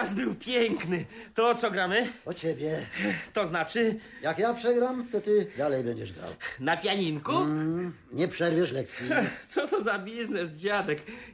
czas był piękny. To o co gramy? O ciebie. To znaczy Jak ja przegram, to ty dalej będziesz grał. na pianinku? Nie przerwiesz lekcji. Co to za biznes, dziadek?